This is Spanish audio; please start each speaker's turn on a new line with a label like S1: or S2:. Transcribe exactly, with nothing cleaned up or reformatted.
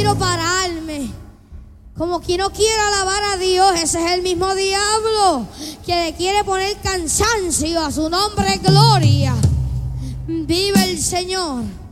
S1: quiero pararme. Como que no quiero alabar a Dios. Ese es el mismo diablo que le quiere poner cansancio a su nombre, gloria. Vive el Señor.